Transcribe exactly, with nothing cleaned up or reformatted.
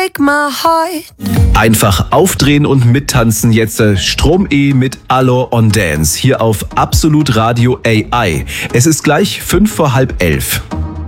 break my heart. Einfach aufdrehen und mittanzen jetzt äh, Strom-E mit Allo on Dance hier auf Absolut Radio A I. Es ist gleich fünf vor halb elf.